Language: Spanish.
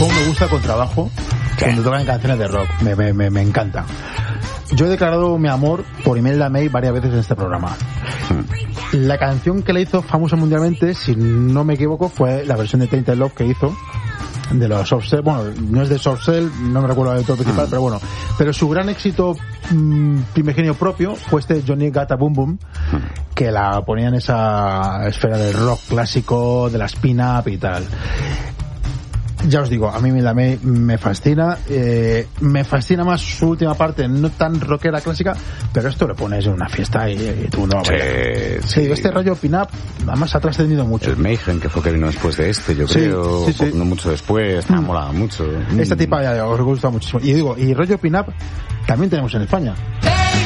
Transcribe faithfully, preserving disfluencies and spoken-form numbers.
cómo me gusta el contrabajo cuando tocan canciones de rock. Me, me, me, me encanta. Yo he declarado mi amor por Imelda May varias veces en este programa. La canción que le hizo famosa mundialmente, si no me equivoco, fue la versión de Tainted Love que hizo de los Soft Cell. Bueno, no es de Soft Cell, no me recuerdo del todo principal, mm. pero bueno. Pero su gran éxito mmm, primigenio propio fue este Johnny Got a Boom Boom, mm. que la ponía en esa esfera del rock clásico, de las pin-up y tal. Ya os digo, a mí me, me, me fascina, eh, me fascina más su última parte, no tan rockera clásica, pero esto lo pones en una fiesta y, y tú no vas a bailar. Sí, sí, este rollo pin-up además ha trascendido mucho. El Mayhem, que fue que vino después de este, yo sí, creo, sí, sí. no mucho después, me ha molado mucho. Esta tipa ya os gusta muchísimo. Y digo, y rollo pin-up también tenemos en España.